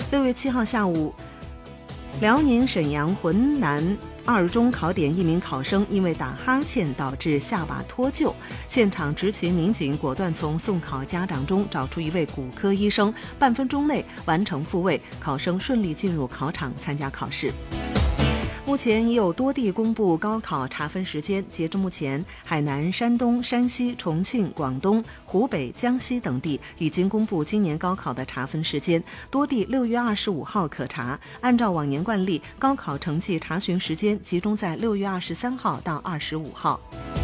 6月7号下午，辽宁沈阳浑南2中考点一名考生因为打哈欠导致下巴脱臼，现场执勤民警果断从送考家长中找出一位骨科医生，半分钟内完成复位，考生顺利进入考场参加考试。目前已有多地公布高考查分时间，截至目前，海南、山东、山西、重庆、广东、湖北、江西等地已经公布今年高考的查分时间，多地6月25号可查。按照往年惯例，高考成绩查询时间集中在6月23号到25号。